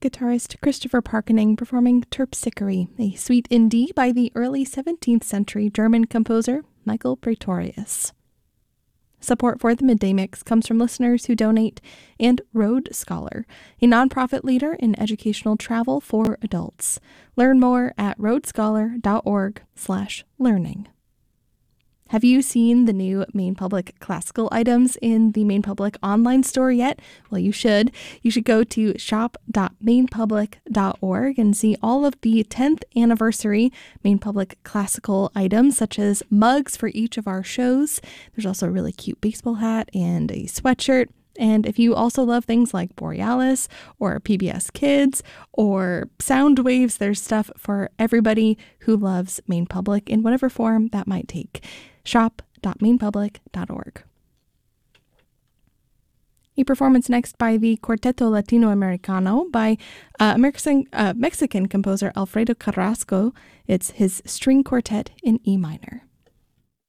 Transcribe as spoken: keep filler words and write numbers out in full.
guitarist Christopher Parkening performing Terpsichore, a suite in D by the early seventeenth century German composer Michael Praetorius. Support for the Midday Mix comes from listeners who donate and Road Scholar, a nonprofit leader in educational travel for adults. Learn more at roadscholar.org slash learning. Have you seen the new Maine Public classical items in the Maine Public online store yet? Well, you should. You should go to shop dot maine public dot org and see all of the tenth anniversary Maine Public classical items, such as mugs for each of our shows. There's also a really cute baseball hat and a sweatshirt. And if you also love things like Borealis or P B S Kids or sound waves, there's stuff for everybody who loves Maine Public in whatever form that might take. shop dot maine public dot org. A performance next by the Quarteto Latinoamericano by uh, American, uh, Mexican composer Alfredo Carrasco. It's his string quartet in E minor.